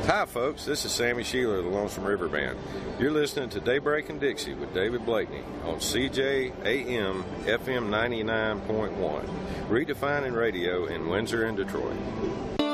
Hi folks, this is Sammy Sheeler of the Lonesome River Band. You're listening to Daybreak in Dixie with David Blakeney on CJAM FM 99.1, redefining radio in Windsor and Detroit.